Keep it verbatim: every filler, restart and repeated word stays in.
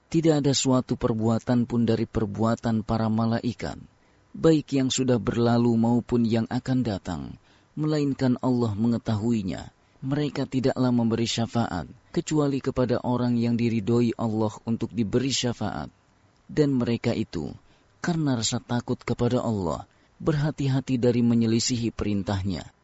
Tidak ada suatu perbuatan pun dari perbuatan para malaikat, baik yang sudah berlalu maupun yang akan datang, melainkan Allah mengetahuinya. Mereka tidaklah memberi syafaat, kecuali kepada orang yang diridhoi Allah untuk diberi syafaat. Dan mereka itu, karena rasa takut kepada Allah, berhati-hati dari menyelisihi perintahnya.